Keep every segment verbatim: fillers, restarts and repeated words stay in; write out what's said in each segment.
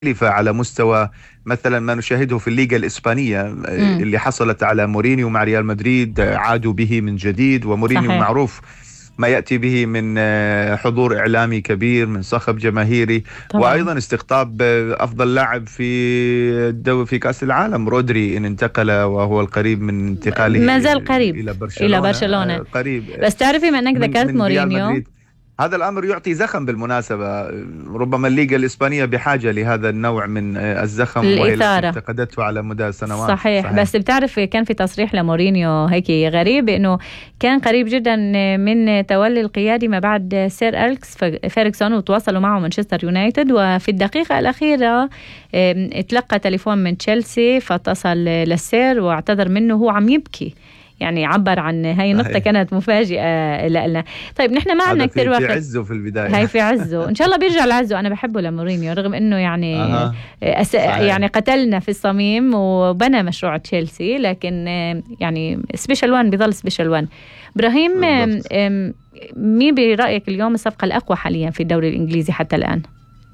على مستوى مثلا ما نشاهده في الليغا الإسبانية مم. اللي حصلت على مورينيو مع ريال مدريد، عادوا به من جديد، ومورينيو صحيح. معروف ما يأتي به من حضور إعلامي كبير، من صخب جماهيري، طبعا. وأيضا استقطاب أفضل لاعب في الدو في كأس العالم رودري إن انتقل، وهو القريب من انتقاله ما زال قريب إلى برشلونة, إلى برشلونة. قريب. بس تعرفي ما أنك من ذكرت من ريال مورينيو، مدريد. هذا الأمر يعطي زخم بالمناسبة، ربما الليغا الإسبانية بحاجة لهذا النوع من الزخم وهي التي الإثارة. افتقدته على مدى سنوات. صحيح. صحيح. بس بتعرف كان في تصريح لمورينيو هيك غريب، إنه كان قريب جدا من تولي القيادة ما بعد سير أليكس فيرغسون، وتواصلوا معه مانشستر يونايتد، وفي الدقيقة الأخيرة اتلقى تليفون من تشيلسي فاتصل للسير واعتذر منه وهو عم يبكي، يعني عبر عن هاي النقطة كانت مفاجئة لنا. طيب نحن ما عندنا كثير وقت. في عزه في البداية، هاي في عزه إن شاء الله بيرجع لعزه. أنا بحبه لمورينيو رغم إنه يعني أه. أس... يعني قتلنا في الصميم وبنى مشروع تشيلسي، لكن يعني سبيشال وان بيظل سبيشال وان. إبراهيم، مين برأيك اليوم الصفقة الأقوى حاليا في الدوري الإنجليزي حتى الآن؟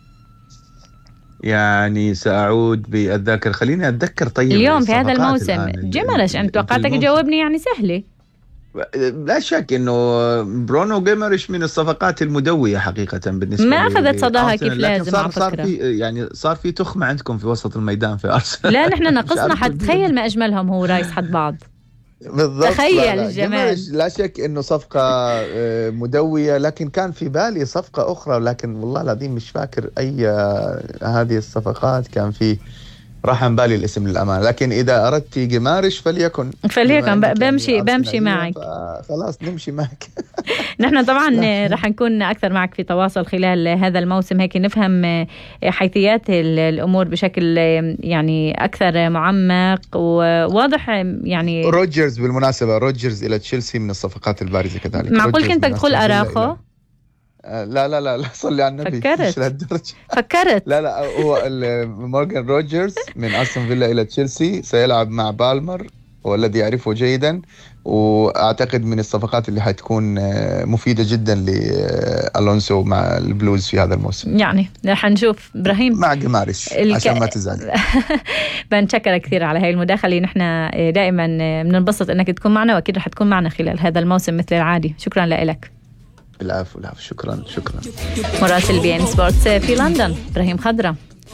يعني سأعود بالذاكرة، خليني أتذكر. طيب اليوم في هذا الموسم جيمرش، أنا توقعتك تجاوبني يعني سهلة. لا شك إنه برونو جيمرش من الصفقات المدوية حقيقة بالنسبة ما أخذت صداها كيف لازم. صار, صار في يعني صار في تخمة عندكم في وسط الميدان في أرسنال. لا نحن نقصنا، حتخيل ما أجملهم هو رايس حد بعض. بالضبط. تخيل الجمال. لا شك انه صفقة مدوية، لكن كان في بالي صفقة اخرى، لكن والله العظيم مش فاكر اي هذه الصفقات كان في، راح عن بالي الاسم للأمانة. لكن إذا أردت جمارش فليكن فليكن بمشي يعني بمشي معك، خلاص نمشي معك. نحن طبعا رح نكون أكثر معك في تواصل خلال هذا الموسم، هيك نفهم حيثيات الأمور بشكل يعني أكثر معمق وواضح. يعني روجرز بالمناسبة، روجرز إلى تشيلسي من الصفقات البارزة كذلك. معقول كنت تدخل أراخو؟ لا لا لا لا صلي على النبي. فكرت فكرت لا لا هو مورغان روجرز من أستون فيلا إلى تشيلسي، سيلعب مع بالمر والذي يعرفه جيدا، وأعتقد من الصفقات اللي حتكون مفيدة جدا لألونسو مع البلوز في هذا الموسم. يعني رح نشوف. إبراهيم مع جمارش الك... عشان ما تزعل. بنشكرك كثير على هاي المداخلة، نحن دائما بننبسط أنك تكون معنا، وأكيد رح تكون معنا خلال هذا الموسم مثل العادي. شكرا لك. العفو العفو. شكرا شكرا. مراسل بي ان سبورتس في لندن إبراهيم خضرة،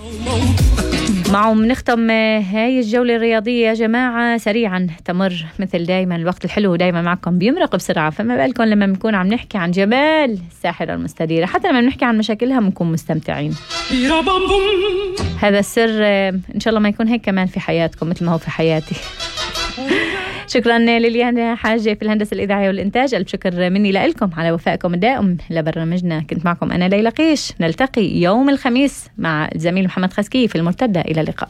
معهم نختم هاي الجولة الرياضية يا جماعة. سريعا تمر مثل دايما، الوقت الحلو دايما معكم بيمرق بسرعة، فما بالكم لما بنكون عم نحكي عن جبال الساحرة المستديرة، حتى لما بنحكي عن مشاكلها بنكون مستمتعين. هذا السر إن شاء الله ما يكون هيك كمان في حياتكم مثل ما هو في حياتي. شكرا لليان حاجة في الهندسة الإذاعية والإنتاج. ألف شكر مني لكم على وفائكم الدائم لبرنامجنا. كنت معكم أنا ليلى قيش. نلتقي يوم الخميس مع الزميل محمد خسكي في المرتدة. إلى اللقاء.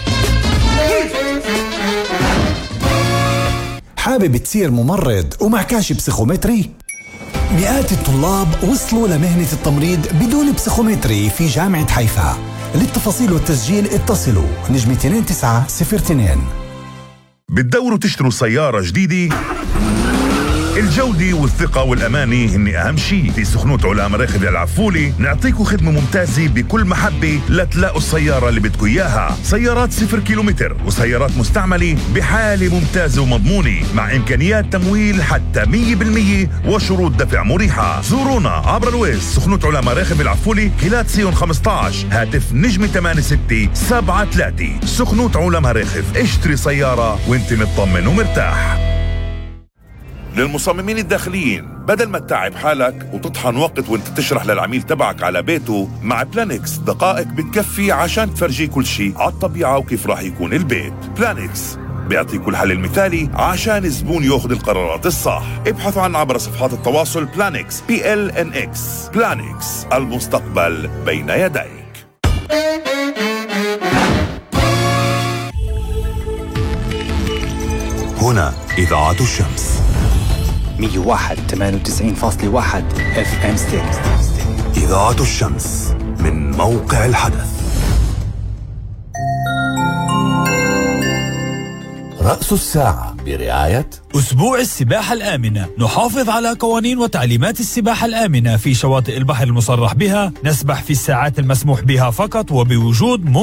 حابب تصير ممرض ومعكاش بسيخومتري؟ مئات الطلاب وصلوا لمهنة التمريض بدون بسيخومتري في جامعة حيفا. للتفاصيل والتسجيل اتصلوا نجم اثنين تسعة صفر اثنين. بتدوروا تشتروا سيارة جديدة؟ الجودة والثقة والأمانة هن أهم شيء. في سخنوت علا مراكب العفولي نعطيكم خدمة ممتازة بكل محبة لتلاقوا السيارة اللي بدكم إياها. سيارات صفر كيلومتر وسيارات مستعملة بحالة ممتازة ومضمونة، مع إمكانيات تمويل حتى مية بالمية وشروط دفع مريحة. زورونا عبر الويز سخنوت علا مراكب العفولي كيلات سيون خمسة عشر، هاتف نجم ثمانية ستة سبعة ثلاثة. سخنوت علا مراكب، اشتري سيارة وانت مطمن ومرتاح. للمصممين الداخليين، بدل ما تتعب حالك وتطحن وقت وانت تشرح للعميل تبعك على بيته، مع بلانكس دقائق بتكفي عشان تفرجيه كل شيء على الطبيعة وكيف راح يكون البيت. بلانكس بيعطيكوا الحل المثالي عشان الزبون ياخذ القرارات الصح. ابحثوا عن عبر صفحات التواصل بلانكس بي ال ان اكس. بلانكس، المستقبل بين يديك. هنا إذاعة الشمس مية وواحد ثمانية وتسعين فاصلة واحد اف ام ستيريو. إذاعة الشمس من موقع الحدث. رأس الساعة. برعاية أسبوع السباحة الآمنة. نحافظ على قوانين وتعليمات السباحة الآمنة في شواطئ البحر المصرح بها. نسبح في الساعات المسموح بها فقط وبوجود